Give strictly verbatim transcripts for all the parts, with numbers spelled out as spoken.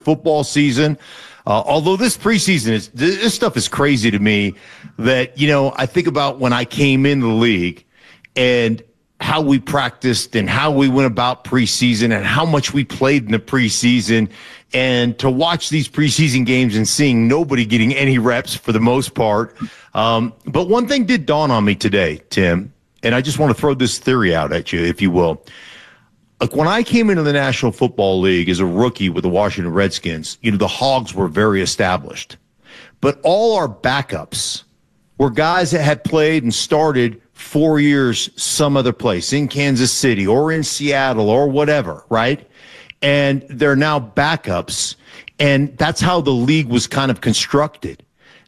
football season. Uh, although this preseason is, this stuff is crazy to me that, you know, I think about when I came in the league and how we practiced and how we went about preseason and how much we played in the preseason, and to watch these preseason games and seeing nobody getting any reps for the most part. Um, but one thing did dawn on me today, Tim, and I just want to throw this theory out at you, if you will. Like when I came into the National Football League as a rookie with the Washington Redskins, you know, the Hogs were very established. But all our backups were guys that had played and started four years some other place, in Kansas City or in Seattle or whatever, right? And they're now backups. And that's how the league was kind of constructed.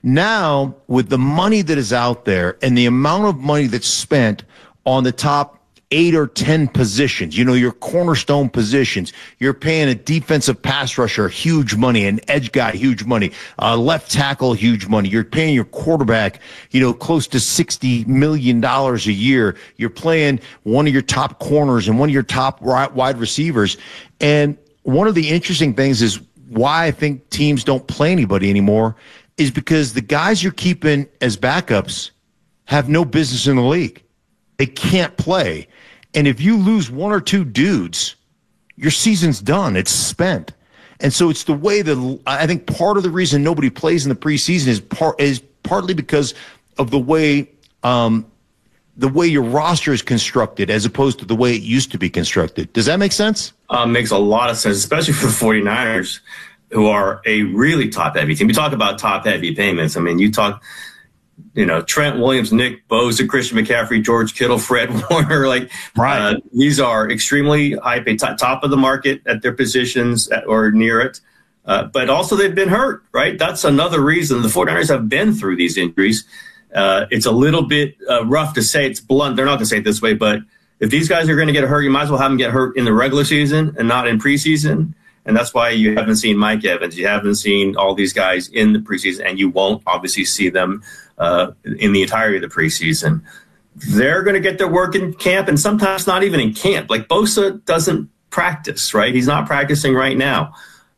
Now, with the money that is out there and the amount of money that's spent on the top eight or ten positions, you know, your cornerstone positions, you're paying a defensive pass rusher huge money, an edge guy huge money, a left tackle huge money. You're paying your quarterback, you know, close to sixty million dollars a year. You're playing one of your top corners and one of your top wide receivers. And one of the interesting things is why I think teams don't play anybody anymore is because the guys you're keeping as backups have no business in the league. They can't play. And if you lose one or two dudes, your season's done. It's spent. And so it's the way that I think part of the reason nobody plays in the preseason is part is partly because of the way um, the way your roster is constructed as opposed to the way it used to be constructed. Does that make sense? Uh, makes a lot of sense, especially for the 49ers, who are a really top-heavy team. We talk about top-heavy payments. I mean, you talk – you know, Trent Williams, Nick Bosa, Christian McCaffrey, George Kittle, Fred Warner, like right. uh, these are extremely high paid, t- top of the market at their positions at, or near it. Uh, but also they've been hurt, right? That's another reason the 49ers have been through these injuries. Uh, it's a little bit uh, rough to say, it's blunt. They're not going to say it this way, but if these guys are going to get hurt, you might as well have them get hurt in the regular season and not in preseason. And that's why you haven't seen Mike Evans. You haven't seen all these guys in the preseason, and you won't obviously see them uh, in the entirety of the preseason. They're going to get their work in camp, and sometimes not even in camp. Like Bosa doesn't practice, right? He's not practicing right now.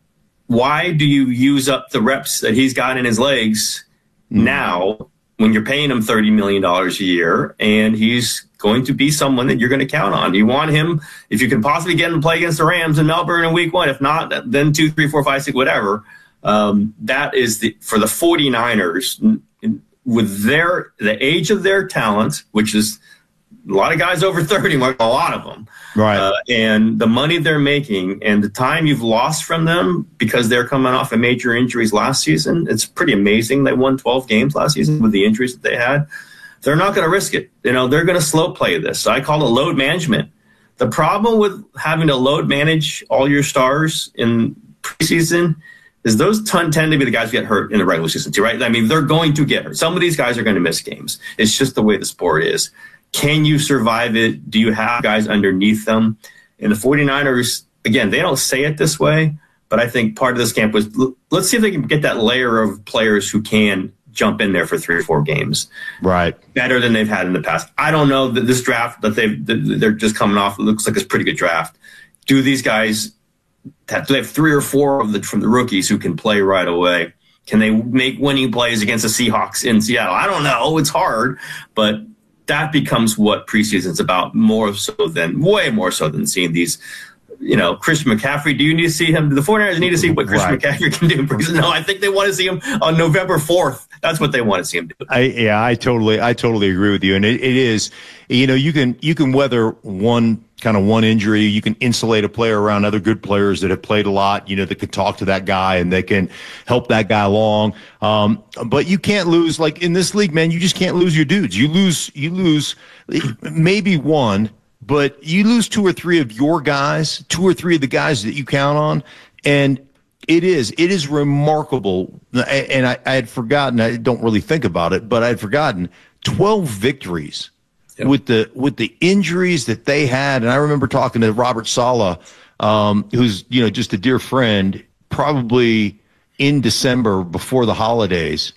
Why do you use up the reps that he's got in his legs mm. now when you're paying him thirty million dollars a year and he's going to be someone that you're going to count on? You want him, if you can possibly get him to play against the Rams in Melbourne in week one. If not, then two, three, four, five, six, whatever. Um, that is the, for the 49ers, with their the age of their talent, which is a lot of guys over thirty, a lot of them. Right. Uh, and the money they're making and the time you've lost from them because they're coming off of major injuries last season, it's pretty amazing. They won twelve games last season with the injuries that they had. They're not going to risk it. You know, they're going to slow play this. I call it load management. The problem with having to load manage all your stars in preseason is those ton tend to be the guys who get hurt in the regular season too, right? I mean, they're going to get hurt. Some of these guys are going to miss games. It's just the way the sport is. Can you survive it? Do you have guys underneath them? And the 49ers, again, they don't say it this way, but I think part of this camp was, let's see if they can get that layer of players who can jump in there for three or four games. Right. Better than they've had in the past. I don't know that this draft that they've, they're just coming off, it looks like it's a pretty good draft. Do these guys have, do they have three or four of the, from the rookies who can play right away? Can they make winning plays against the Seahawks in Seattle? I don't know. It's hard, but that becomes what preseason's about more so than, way more so than seeing these, you know, Christian McCaffrey. Do you need to see him? Do the 49ers need to see what Christian right. McCaffrey can do? Because no, I think they want to see him on November fourth. That's what they want to see him do. I, yeah, I totally, I totally agree with you. And it, it is, you know, you can, you can weather one kind of one injury. You can insulate a player around other good players that have played a lot, you know, that could talk to that guy and they can help that guy along. Um, but you can't lose, like in this league, man, you just can't lose your dudes. You lose, you lose maybe one, but you lose two or three of your guys, two or three of the guys that you count on. And it is, it is remarkable. And I, I had forgotten, I don't really think about it, but I had forgotten twelve victories. Yep. With the with the injuries that they had. And I remember talking to Robert Saleh, um, who's, you know, just a dear friend, probably in December before the holidays,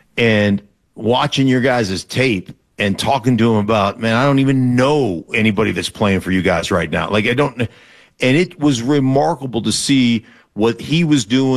and watching your guys' tape and talking to him about, man, I don't even know anybody that's playing for you guys right now. Like, I don't, and it was remarkable to see what he was doing